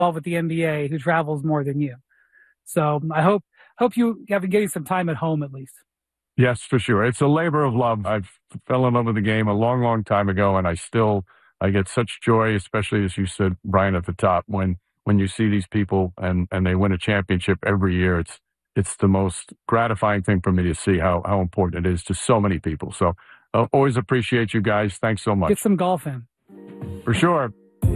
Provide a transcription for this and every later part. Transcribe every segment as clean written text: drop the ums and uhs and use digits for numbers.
involved with the NBA who travels more than you. So I hope you have been getting some time at home at least. Yes, for sure. It's a labor of love. I fell in love with the game a long, long time ago, and I get such joy, especially as you said, Brian, at the top, when you see these people and they win a championship every year. It's the most gratifying thing for me to see how important it is to so many people. So always appreciate you guys. Thanks so much. Get some golf in. For sure.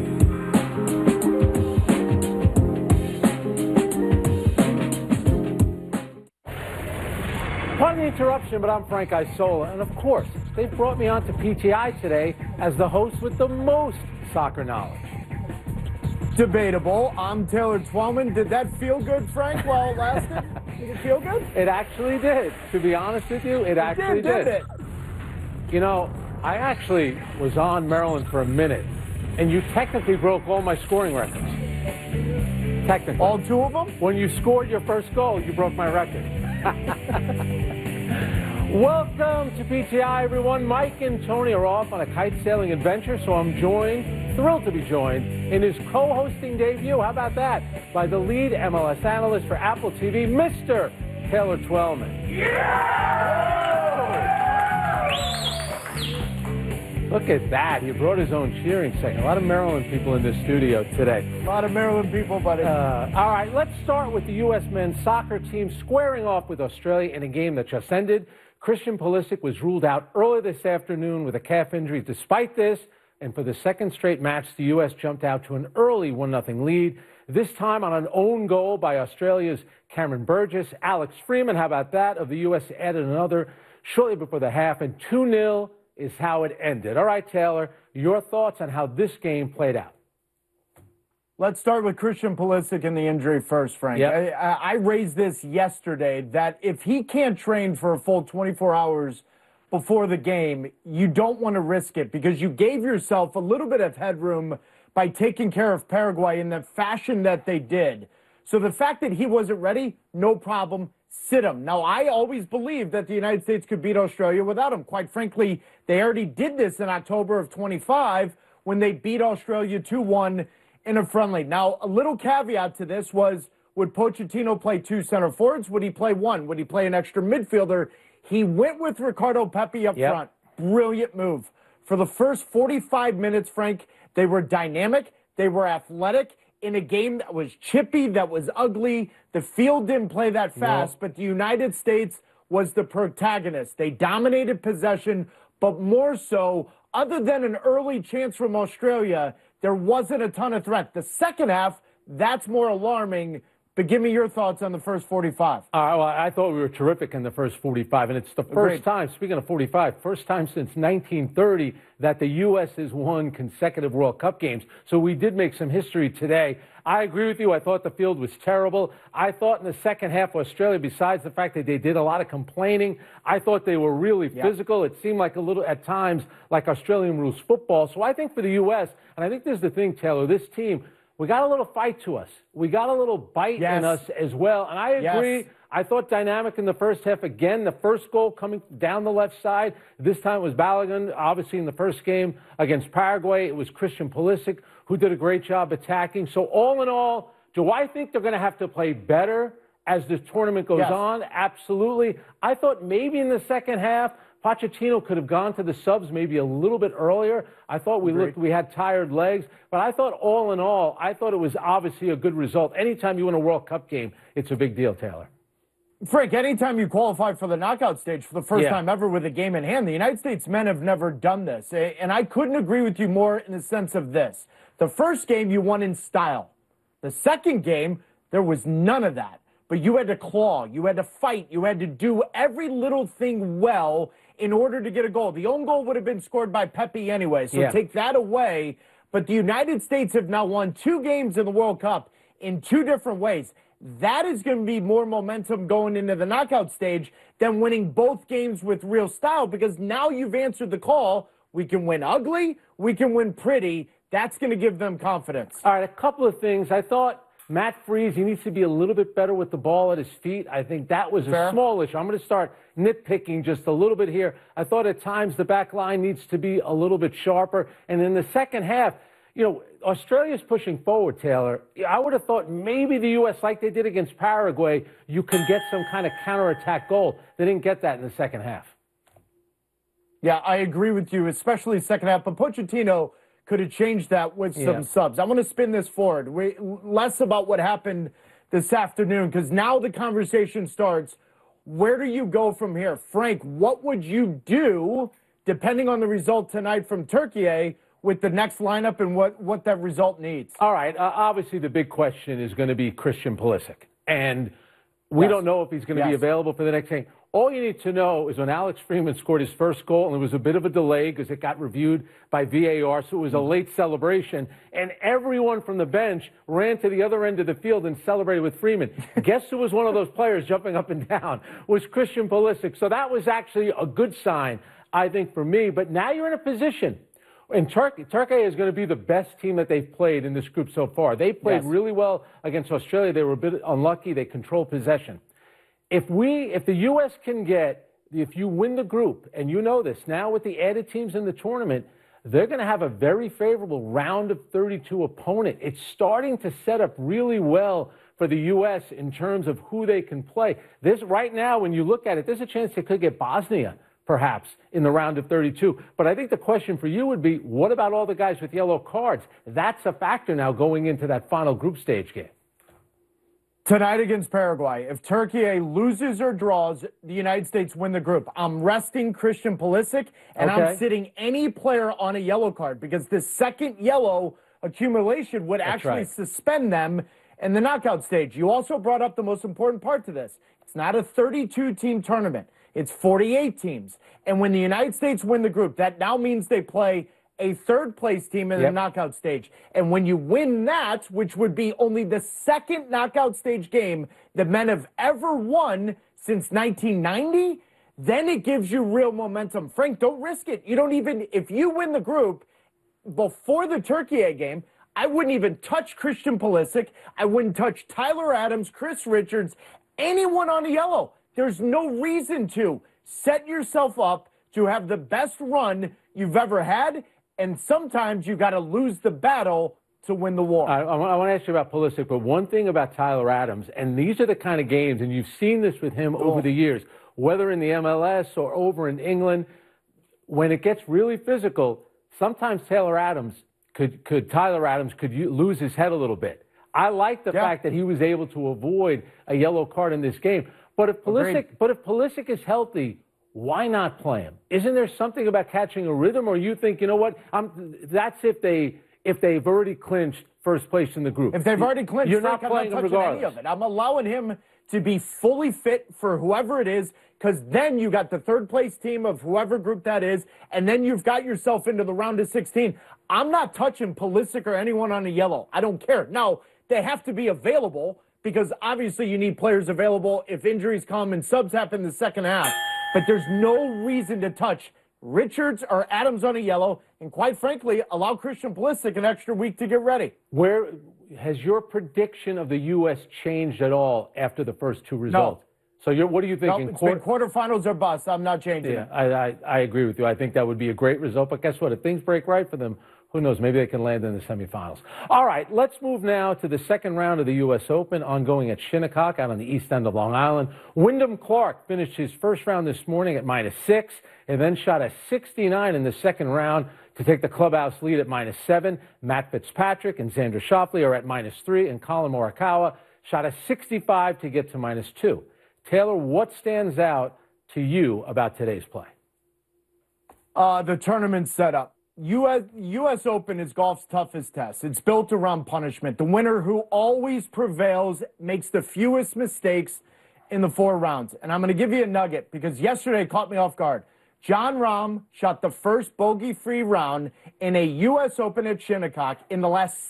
Pardon the interruption, but I'm Frank Isola, and of course, they brought me on to PTI today as the host with the most soccer knowledge. Debatable. I'm Taylor Twellman. Did that feel good, Frank, while it lasted? Did it feel good? It actually did. To be honest with you, it actually did. It? You know, I actually was on Maryland for a minute, and you technically broke all my scoring records. Technically. All two of them? When you scored your first goal, you broke my record. Welcome to PTI, everyone. Mike and Tony are off on a kite-sailing adventure, so I'm thrilled to be joined in his co-hosting debut. How about that? By the lead MLS analyst for Apple TV, Mr. Taylor Twellman. Yeah! Look at that. He brought his own cheering section. A lot of Maryland people in this studio today. A lot of Maryland people, buddy. All right, let's start with the U.S. men's soccer team squaring off with Australia in a game that just ended. Christian Pulisic was ruled out early this afternoon with a calf injury. Despite this, and for the second straight match, the U.S. jumped out to an early 1-0 lead, this time on an own goal by Australia's Cameron Burgess. Alex Freeman, how about that, of the U.S. added another shortly before the half, and 2-0 is how it ended. All right, Taylor, your thoughts on how this game played out? Let's start with Christian Pulisic and the injury first, Frank. Yep. I raised this yesterday, that if he can't train for a full 24 hours before the game, you don't want to risk it because you gave yourself a little bit of headroom by taking care of Paraguay in the fashion that they did. So the fact that he wasn't ready, no problem. Sit him. Now, I always believed that the United States could beat Australia without him. Quite frankly, they already did this in October of 25 when they beat Australia 2-1 in a friendly. Now, a little caveat to this was, would Pochettino play two center forwards? Would he play one? Would he play an extra midfielder? He went with Ricardo Pepi up front. Brilliant move. For the first 45 minutes, Frank, they were dynamic. They were athletic. In a game that was chippy, that was ugly. The field didn't play that fast, but the United States was the protagonist. They dominated possession, but more so, other than an early chance from Australia, there wasn't a ton of threat. The second half, that's more alarming. But give me your thoughts on the first 45. Well, I thought we were terrific in the first 45, and it's the first time, speaking of 45, first time since 1930 that the U.S. has won consecutive World Cup games. So we did make some history today. I agree with you. I thought the field was terrible. I thought in the second half, Australia, besides the fact that they did a lot of complaining, I thought they were really physical. It seemed like a little, at times, like Australian rules football. So I think for the U.S., and I think this is the thing, Taylor, this team, we got a little fight to us. We got a little bite in us as well. And I agree. I thought dynamic in the first half. Again, the first goal coming down the left side. This time it was Balogun. Obviously, in the first game against Paraguay, it was Christian Pulisic who did a great job attacking. So all in all, do I think they're going to have to play better as the tournament goes on? Absolutely. I thought maybe in the second half, Pochettino could have gone to the subs maybe a little bit earlier. I thought we had tired legs. But I thought all in all, I thought it was obviously a good result. Anytime you win a World Cup game, it's a big deal, Taylor. Frank, anytime you qualify for the knockout stage for the first time ever with a game in hand, the United States men have never done this. And I couldn't agree with you more in the sense of this. The first game you won in style. The second game, there was none of that. But you had to claw, you had to fight, you had to do every little thing well in order to get a goal. The own goal would have been scored by Pepi anyway, so take that away. But the United States have now won 2 games in the World Cup in 2 different ways. That is going to be more momentum going into the knockout stage than winning both games with real style, because now you've answered the call. We can win ugly, we can win pretty. That's going to give them confidence. All right, a couple of things. I thought Matt Freese, he needs to be a little bit better with the ball at his feet. I think that was a small issue. I'm going to start nitpicking just a little bit here. I thought at times the back line needs to be a little bit sharper. And in the second half, Australia's pushing forward, Taylor. I would have thought maybe the U.S., like they did against Paraguay, you can get some kind of counterattack goal. They didn't get that in the second half. Yeah, I agree with you, especially second half. But Pochettino could have changed that with some subs. I want to spin this forward. Less about what happened this afternoon, because now the conversation starts. Where do you go from here? Frank, what would you do, depending on the result tonight from Turkey, with the next lineup and what that result needs? All right. Obviously, the big question is going to be Christian Pulisic. And we don't know if he's going to be available for the next game. All you need to know is when Alex Freeman scored his first goal, and there was a bit of a delay because it got reviewed by VAR, so it was a late celebration, and everyone from the bench ran to the other end of the field and celebrated with Freeman. Guess who was one of those players jumping up and down? Was Christian Pulisic. So that was actually a good sign, I think, for me. But now you're in a position. And Turkey is going to be the best team that they've played in this group so far. They played really well against Australia. They were a bit unlucky. They controlled possession. If the U.S. if you win the group, and you know this, now with the added teams in the tournament, they're going to have a very favorable round of 32 opponent. It's starting to set up really well for the U.S. in terms of who they can play. Right now, when you look at it, there's a chance they could get Bosnia, perhaps, in the round of 32. But I think the question for you would be, what about all the guys with yellow cards? That's a factor now going into that final group stage game. Tonight against Paraguay, if Turkey loses or draws, the United States win the group. I'm resting Christian Pulisic, and I'm sitting any player on a yellow card because the second yellow accumulation would actually suspend them in the knockout stage. You also brought up the most important part to this. It's not a 32-team tournament. It's 48 teams. And when the United States win the group, that now means they play a third-place team in the knockout stage. And when you win that, which would be only the second knockout stage game the men have ever won since 1990, then it gives you real momentum. Frank, don't risk it. You don't even, if you win the group before the Turkey game, I wouldn't even touch Christian Pulisic. I wouldn't touch Tyler Adams, Chris Richards, anyone on the yellow. There's no reason to. Set yourself up to have the best run you've ever had, and sometimes you got to lose the battle to win the war. I want to ask you about Pulisic, but one thing about Tyler Adams, and these are the kind of games, and you've seen this with him over the years, whether in the MLS or over in England, when it gets really physical, sometimes Tyler Adams could lose his head a little bit. I like the fact that he was able to avoid a yellow card in this game. But if Pulisic is healthy, why not play him? Isn't there something about catching a rhythm, or you think, you know what, that's if they've already clinched first place in the group. If they've already clinched, you're not playing him regardless. Any of it. I'm allowing him to be fully fit for whoever it is, because then you got the third place team of whoever group that is, and then you've got yourself into the round of 16. I'm not touching Pulisic or anyone on the yellow. I don't care. Now, they have to be available, because obviously you need players available if injuries come and subs happen in the second half. But there's no reason to touch Richards or Adams on a yellow, and quite frankly, allow Christian Pulisic an extra week to get ready. Where has your prediction of the U.S. changed at all after the first two results? No. So what are you thinking? No, it's been quarterfinals or bust. I'm not changing it. I agree with you. I think that would be a great result. But guess what? If things break right for them, who knows? Maybe they can land in the semifinals. All right, let's move now to the second round of the U.S. Open, ongoing at Shinnecock out on the east end of Long Island. Wyndham Clark finished his first round this morning at -6 and then shot a 69 in the second round to take the clubhouse lead at -7. Matt Fitzpatrick and Xander Schauffele are at -3, and Colin Morikawa shot a 65 to get to -2. Taylor, what stands out to you about today's play? The tournament setup. U.S. Open is golf's toughest test. It's built around punishment. The winner who always prevails makes the fewest mistakes in the 4 rounds. And I'm going to give you a nugget because yesterday it caught me off guard. Jon Rahm shot the first bogey-free round in a U.S. Open at Shinnecock in the last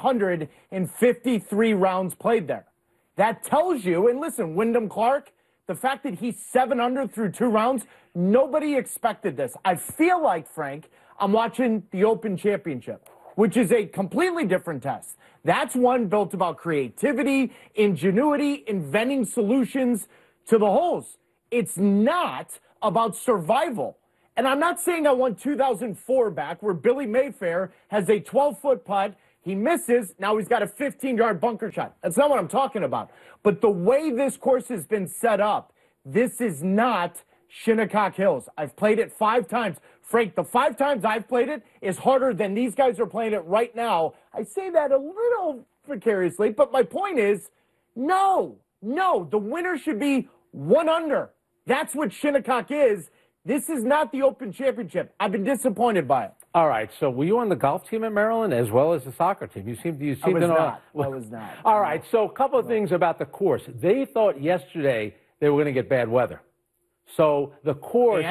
753 rounds played there. That tells you, and listen, Wyndham Clark, the fact that he's 7 under through 2 rounds, nobody expected this. I feel like, Frank, I'm watching the Open Championship, which is a completely different test. That's one built about creativity, ingenuity, inventing solutions to the holes. It's not about survival. And I'm not saying I want 2004 back where Billy Mayfair has a 12-foot putt. He misses. Now he's got a 15-yard bunker shot. That's not what I'm talking about. But the way this course has been set up, this is not Shinnecock Hills. I've played it 5 times. Frank, the 5 times I've played it is harder than these guys are playing it right now. I say that a little precariously, but my point is, no, the winner should be 1 under. That's what Shinnecock is. This is not the Open Championship. I've been disappointed by it. All right, so were you on the golf team at Maryland as well as the soccer team? You seemed to know. I was not. All right, so a couple of things about the course. They thought yesterday they were going to get bad weather. So the course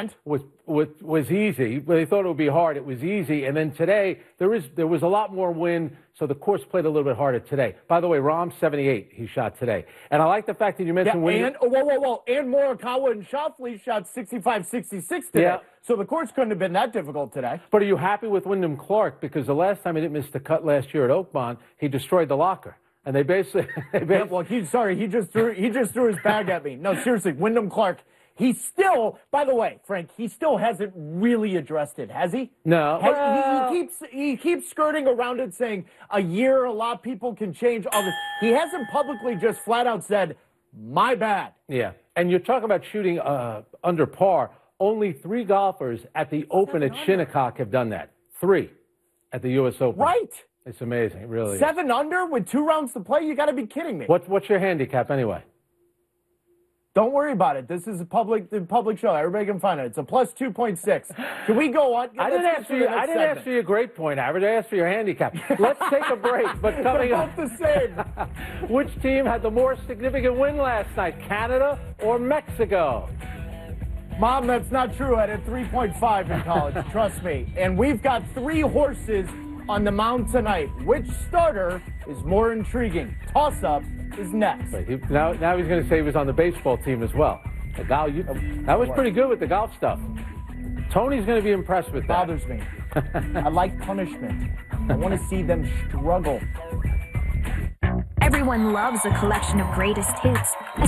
was easy. They thought it would be hard. It was easy. And then today, there was a lot more wind, so the course played a little bit harder today. By the way, Rahm, 78, he shot today. And I like the fact that you mentioned wind. And Morikawa and Schauffele shot 65, 66 today. Yeah. So the course couldn't have been that difficult today. But are you happy with Wyndham Clark? Because the last time he didn't miss the cut last year at Oakmont, he destroyed the locker. And they basically... Yeah, well, he just threw his bag at me. No, seriously, Wyndham Clark... He still, by the way, Frank, he still hasn't really addressed it, has he? No. He keeps skirting around it, saying a year, a lot of people can change all this. He hasn't publicly just flat out said, my bad. Yeah. And you're talking about shooting under par. Only 3 golfers at the Open at Shinnecock have done that. 3 at the U.S. Open. Right. It's amazing. It really 7 under with 2 rounds to play? You got to be kidding me. What's your handicap anyway? Don't worry about it. This is a public show. Everybody can find it. It's a plus 2.6. Can we go on? I didn't ask for your grade point average. I asked for your handicap. Let's take a break. But coming up, both the same. Which team had the more significant win last night, Canada or Mexico? Mom, that's not true. I had 3.5 in college. Trust me. And we've got 3 horses on the mound tonight. Which starter is more intriguing? Toss-up is next. Now he's going to say he was on the baseball team as well. That was pretty good with the golf stuff. Tony's going to be impressed with that. Bothers me. I like punishment. I want to see them struggle. Everyone loves a collection of greatest hits.